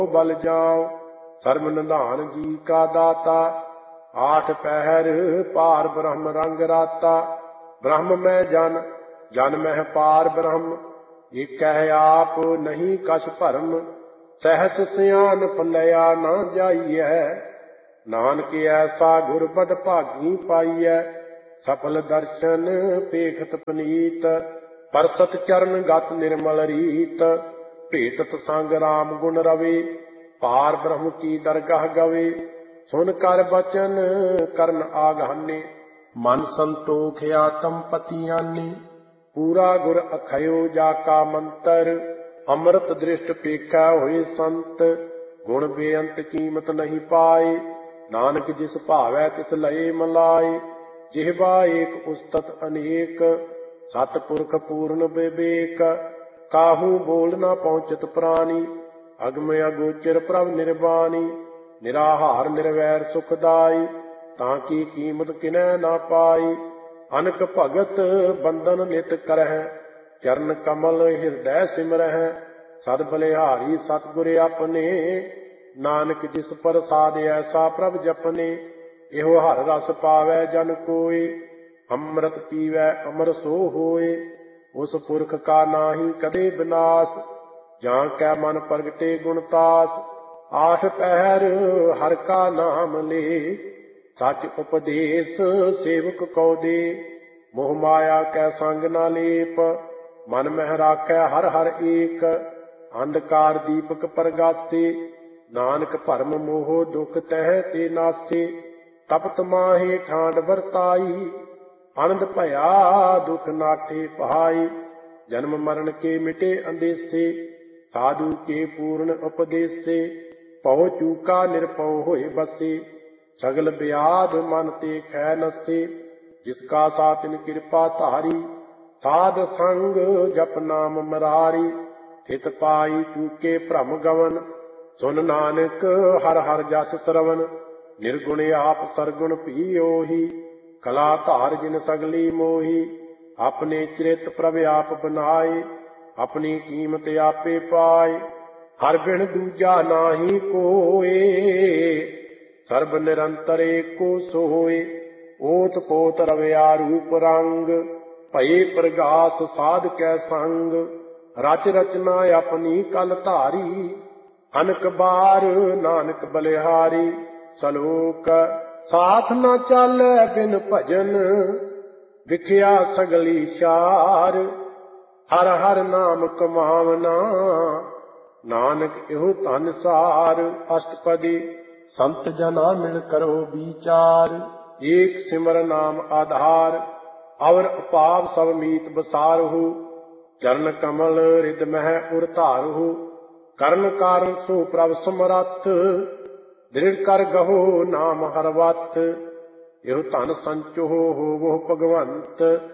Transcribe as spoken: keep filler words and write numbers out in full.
बल जाओ। सर्व निधान जी का दाता, आठ पहर पार ब्रह्म रंग राता। ब्रह्म में जन, जन में पार ब्रह्म, ये कह आप नहीं कछ भरम। सहस सियान पलया ना जाइए, नानक ऐसा गुर बड़ भागी पाइए। सफल दर्शन पेखत पनीत, परसत चरण गत निर्मल रीत। भेटत संग राम गुण रवे, पार ब्रह्म की दरगाह गवे। सुन कर बचन करन आगाने, मन संतोख आतम पतियाने। पूरा गुर अखयो जाका मंतर, अमृत दृष्ट पेखा होए संत। गुण बेअंत कीमत नहीं पाए, नानक जिस भावै तिस लये मलाए। जिह्वा एक उस्तत अनेक, सतपुरख पूर्ण विवेक। काहू बोल न पहुँचत प्राणी, अगम अगोचर प्रभ निर्वाणी। निराहार निर्वैर सुखदाई, ताकि कीमत किनै ना पाई। अनक भगत बंदन नित करह, चरण कमल हृदय सिमरह। सद बलिहारी सतगुर अपने, नानक जिस प्रसाद ऐसा प्रभ जपने। एहो हर रस पावै जन कोय, अमृत पीवै अमर सो होय। उस पुरख का नाही कदे विनाश, जां कै मन प्रगटे गुणतास। आठ पहर हर का नाम ले, सच उपदेश सेवक को दे। मोह माया कै संग ना लेप, मन मह राखै हर हर एक। अंधकार दीपक प्रगासे, नानक भरम मोह दुख तह ते नासे। तपत माहे ठांड वरताई, आनंद भया दुख नाठे पाई। जन्म मरण के मिटे अंदेसे, साधु के पूर्ण उपदेसे। पौ चूका निरपौ होए बसे, सगल ब्याध मन ते खै नसे। जिसका सातिन कृपा धारी, साध संग जप नाम मरारी। थित पाई चूके भ्रम गवन, सुन नानक हर हर जस श्रवण। निर्गुण आप सरगुण भी ओही, कला धार जिन सगली मोही। अपने चरित प्रभ आप बनाए, अपनी कीमत आपे पाए। हर बिन दूजा नाही कोय, सर्ब निरंतर एको सोय। ओत पोत रवया रूप रंग, भये प्रगास साध कै संग। रच रचना अपनी कल धारी, अनक बार नानक बलिहारी। सलोक साथ न चालै बिन भजन, विखिया सगली चार। हर हर नाम कमावना, नानक एहो धन सार। अष्टपदी संत जना मिल करो विचार, एक सिमर नाम आधार। अवर उपाव सब मीत बसारहु, चरण कमल हृद मह उर धारहु। करण कारण सो प्रभ समरथ, दृढ़ कर गहो नाम हर वत। एहो धन संचो होवो भगवंत,